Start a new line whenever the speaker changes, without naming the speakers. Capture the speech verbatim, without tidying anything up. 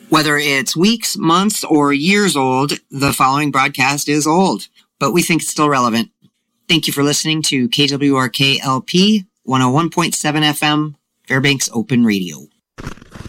Whether it's weeks, months, or years old, the following broadcast is old, but we think it's still relevant. Thank you for listening to K W R K L P one oh one point seven F M, Fairbanks Open Radio.